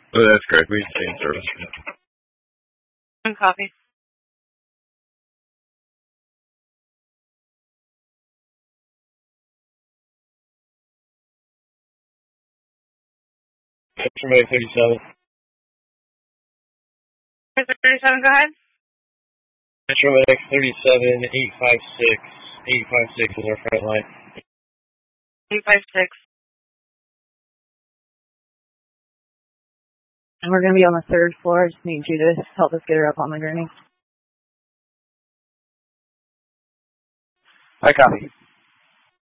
Oh, that's correct. We changed service. One copy. Metro Medic 37. 37, go ahead. Metro Medic 37, 856. 856 is our front line. 856. And we're going to be on the 3rd floor. I just need you to help us get her up on the gurney. I copy.